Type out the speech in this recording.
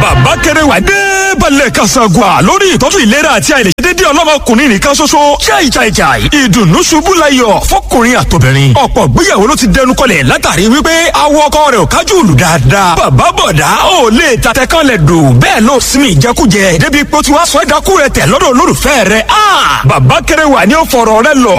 bàbá kẹrẹwà dé balẹ̀ kasagua lórí ìtọ́jú ìlera àti àìlèṣedédé ọlọ́mọkùnrin nìkan ṣoṣo. Chai ìdùnnú ṣubú layọ̀ fọkùnrin àtobìnrin. ọ̀pọ̀ gbéyàwó ló ti dẹnu kọlẹ̀ látàrí wípé awọ ọkọ rẹ̀ ò kájú òlù dáadáa. bàbá bọ̀dá ò lè tatẹ kan lẹ̀ dò bẹ́ẹ̀ ló sinmi ìjẹkújẹ débi pé tí wàá sọ ẹ̀dákú rẹ̀ tẹ̀ lọ́dọ̀ olólùfẹ́ rẹ̀. bàbá kẹrẹwà ni ó fọ̀rọ̀ rẹ̀ lọ